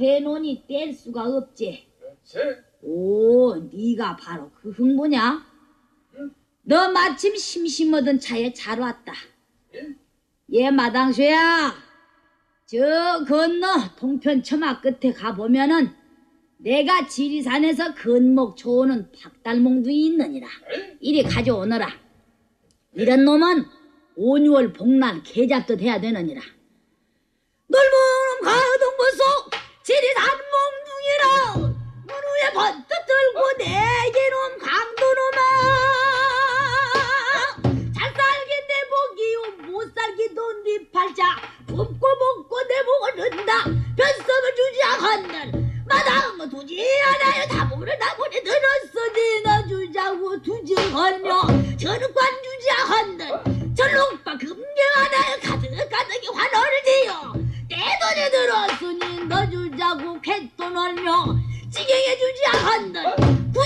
대논이 뗄 수가 없지. 그렇지. 오, 네가 바로 그 흥부냐? 너 마침 심심하던 차에 잘 왔다. 예, 마당쇠야. 저 건너 동편 처마 끝에 가보면은 내가 지리산에서 건목 좋은 박달몽둥이 있느니라. 이리 가져오너라. 이런 놈은 5, 6월 복날 개잡도 돼야 되느니라. 넓은 가동보소 지리산 몽둥이라 눈 위에 번뜩 들고 내게놈 강도놈아 잘 살기 내 복이요 못 살기도 네 팔자 굶고 먹고 내 목을 넣는다 변성을 주지 않건들 마당 두지 않아요 다보를 나보내 들었으니 나 주자고 두지 않으며 전관 주지 않건들 전록바 금경 하나에 가득가득이 환호를 지요 내 돈에 들었으니 너 주자고 쾌돈 얼며 찌개해 주지 않건들